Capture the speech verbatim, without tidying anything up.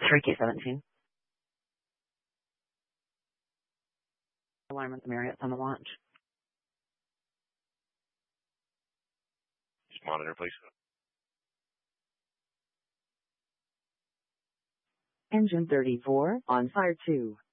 three K seventeen. Alarm at the Marriott on the launch. Just monitor, please. Engine thirty-four, on fire two.